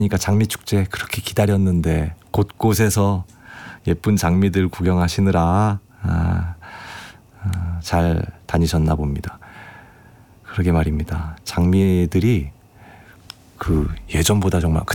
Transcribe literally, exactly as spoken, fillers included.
그러니까 장미축제 그렇게 기다렸는데 곳곳에서 예쁜 장미들 구경하시느라 아, 아, 잘 다니셨나 봅니다. 그러게 말입니다. 장미들이 그 예전보다 정말